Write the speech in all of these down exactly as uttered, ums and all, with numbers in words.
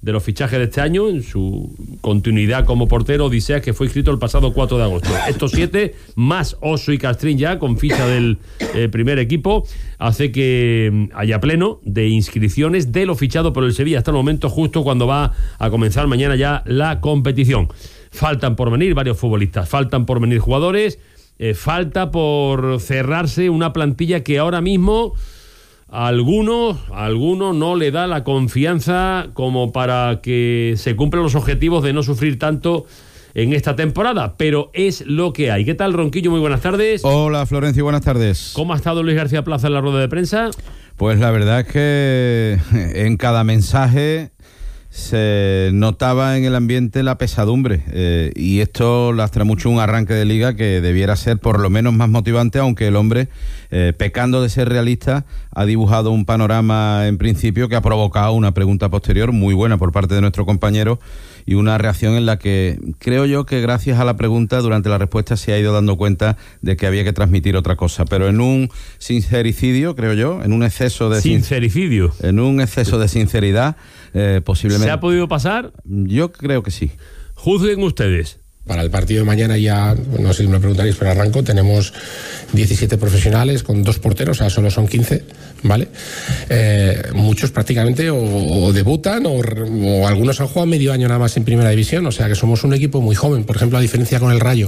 de los fichajes de este año, en su continuidad como portero, Odisea, que fue inscrito el pasado cuatro de agosto. Estos siete, más Oso y Castrín ya, con ficha del eh, primer equipo, hace que haya pleno de inscripciones de lo fichado por el Sevilla hasta el momento, justo cuando va a comenzar mañana ya la competición. Faltan por venir varios futbolistas, faltan por venir jugadores, eh, falta por cerrarse una plantilla que ahora mismo a algunos, a algunos no le da la confianza como para que se cumplan los objetivos de no sufrir tanto en esta temporada, pero es lo que hay. ¿Qué tal, Ronquillo? Muy buenas tardes. Hola, Florencio, buenas tardes. ¿Cómo ha estado Luis García Plaza en la rueda de prensa? Pues la verdad es que en cada mensaje se notaba en el ambiente la pesadumbre, eh, y esto lastra mucho un arranque de liga que debiera ser por lo menos más motivante, aunque el hombre, eh, pecando de ser realista, ha dibujado un panorama en principio que ha provocado una pregunta posterior muy buena por parte de nuestro compañero y una reacción en la que creo yo que gracias a la pregunta durante la respuesta se ha ido dando cuenta de que había que transmitir otra cosa, pero en un sincericidio, creo yo, en un exceso de sincericidio, sin, en un exceso de sinceridad, eh, posiblemente. ¿Se ha podido pasar? Yo creo que sí. Juzguen ustedes. Para el partido de mañana ya, no sé si me preguntaréis, pero arranco, tenemos diecisiete profesionales con dos porteros, o sea, solo son quince, ¿vale? Eh, muchos prácticamente o, o debutan o, o algunos han jugado medio año nada más en primera división, o sea que somos un equipo muy joven, por ejemplo, a diferencia con el Rayo.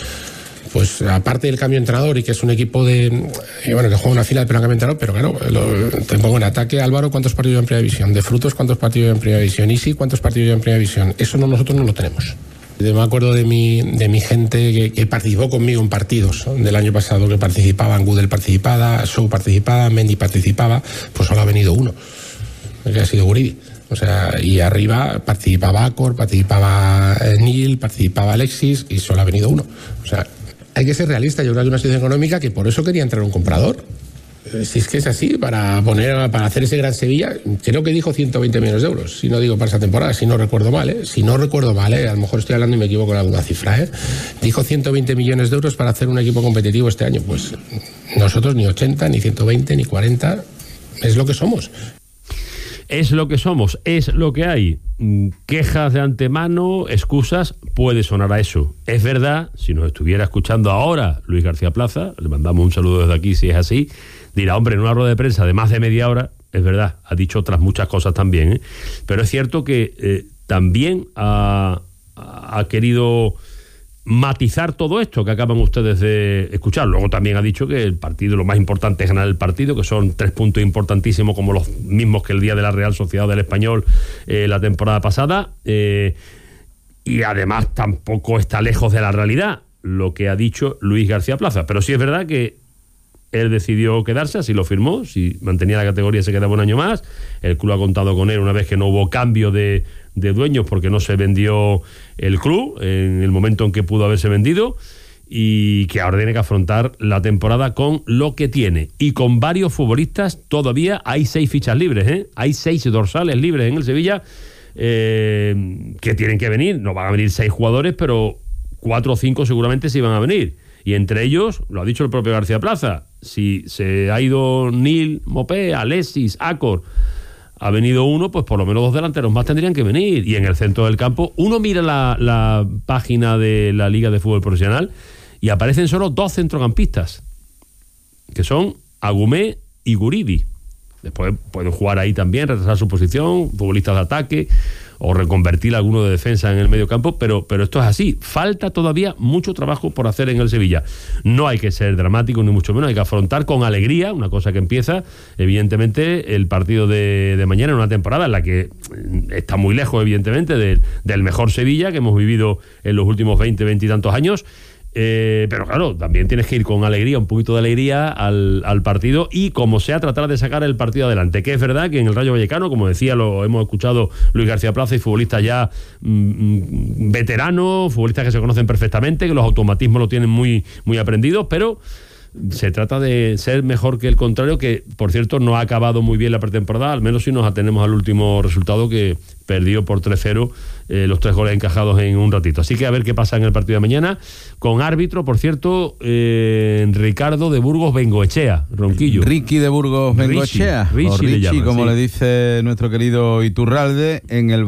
Pues aparte del cambio de entrenador y que es un equipo de eh, bueno, que juega una final pero no cambia de entrenador, pero claro, lo, te pongo en ataque. Álvaro, ¿cuántos partidos en primera división? De Frutos, ¿cuántos partidos en primera división? Isi, ¿cuántos partidos en primera división? Eso no, nosotros no lo tenemos. Yo me acuerdo de mi, de mi gente que, que participó conmigo en partidos del año pasado, que participaban, Gudel participaba, Show participaba, Mendy participaba, pues solo ha venido uno, que ha sido Guridi. O sea, y arriba participaba Acor, participaba Neil, participaba Alexis, y solo ha venido uno. O sea, hay que ser realista. Yo creo que hay una situación económica que por eso quería entrar un comprador. Si es que es así, para poner, para hacer ese gran Sevilla, creo que dijo ciento veinte millones de euros, si no digo para esta temporada, si no recuerdo mal, ¿eh? Si no recuerdo mal, ¿eh? A lo mejor estoy hablando y me equivoco en alguna cifra, ¿eh? Dijo ciento veinte millones de euros para hacer un equipo competitivo este año. Pues nosotros ni ochenta, ni ciento veinte, ni cuarenta, es lo que somos. Es lo que somos, es lo que hay. Quejas de antemano, excusas, puede sonar a eso. Es verdad, si nos estuviera escuchando ahora Luis García Plaza, le mandamos un saludo desde aquí si es así, dirá, hombre, en una rueda de prensa de más de media hora, es verdad, ha dicho otras muchas cosas también, ¿eh? Pero es cierto que eh, también ha, ha querido matizar todo esto que acaban ustedes de escuchar. Luego también ha dicho que el partido, lo más importante es ganar el partido, que son tres puntos importantísimos como los mismos que el día de la Real Sociedad del Español eh, la temporada pasada, eh, y además tampoco está lejos de la realidad lo que ha dicho Luis García Plaza, pero sí es verdad que él decidió quedarse, así lo firmó, si mantenía la categoría se quedaba un año más, el club ha contado con él una vez que no hubo cambio de, de dueños porque no se vendió el club en el momento en que pudo haberse vendido, y que ahora tiene que afrontar la temporada con lo que tiene, y con varios futbolistas. Todavía hay seis fichas libres, ¿eh? Hay seis dorsales libres en el Sevilla, eh, que tienen que venir. No van a venir seis jugadores, pero cuatro o cinco seguramente sí van a venir. Y entre ellos, lo ha dicho el propio García Plaza, si se ha ido Neil, Mopé, Alexis, Acor, ha venido uno, pues por lo menos dos delanteros más tendrían que venir. Y en el centro del campo, uno mira la, la página de la Liga de Fútbol Profesional y aparecen solo dos centrocampistas, que son Agumé y Guridi. Después pueden jugar ahí también, retrasar su posición, futbolistas de ataque, o reconvertir a alguno de defensa en el medio campo, pero, pero esto es así. Falta todavía mucho trabajo por hacer en el Sevilla. No hay que ser dramático, ni mucho menos, hay que afrontar con alegría una cosa que empieza, evidentemente, el partido de, de mañana, en una temporada en la que está muy lejos, evidentemente, del, del mejor Sevilla que hemos vivido en los últimos veinte, veinte y tantos años. Eh, pero claro, también tienes que ir con alegría, un poquito de alegría al, al partido, y como sea tratar de sacar el partido adelante, que es verdad que en el Rayo Vallecano, como decía, lo hemos escuchado Luis García Plaza, y futbolistas ya mmm, veteranos, futbolistas que se conocen perfectamente, que los automatismos lo tienen muy, muy aprendidos, pero se trata de ser mejor que el contrario, que por cierto no ha acabado muy bien la pretemporada, al menos si nos atenemos al último resultado, que perdió por tres cero, eh, los tres goles encajados en un ratito. Así que a ver qué pasa en el partido de mañana, con árbitro, por cierto, eh, Ricardo de Burgos Bengoechea, Ronquillo. Ricky de Burgos Bengoechea, Richie, o Richie, Richie, le llaman, como sí. le dice nuestro querido Iturralde, en el